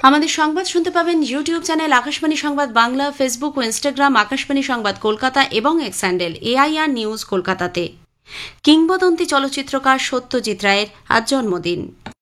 আমাদের সংবাদ শুনতে পাবেন ইউটিউব চ্যানেল আকাশবাণী সংবাদ বাংলা, ফেসবুক ও ইনস্টাগ্রাম আকাশবাণী সংবাদ কলকাতা এবং এক্স হ্যান্ডেল AIR নিউজ কলকাতাতে। কিংবদন্তি চলচ্চিত্রকার সত্যজিৎ রায়ের আজ জন্মদিন।